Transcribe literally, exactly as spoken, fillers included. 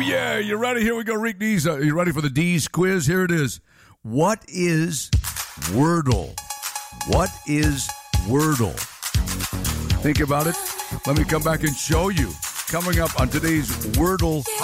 yeah. You ready? Here we go. Reek D's. Uh, you ready for the D's quiz? Here it is. What is Wordle? What is Wordle? Think about it. Let me come back and show you. Coming up on today's Wordle